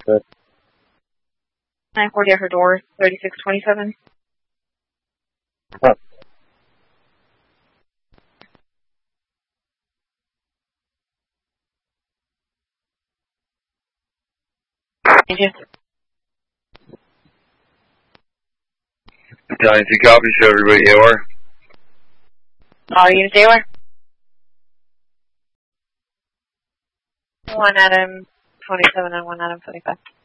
Good. 940 at her door, 3627. Oh. Thank you. Battalion 2 copy, show everybody AOR. All units AOR. 1 Adam 27 and 1 Adam 25.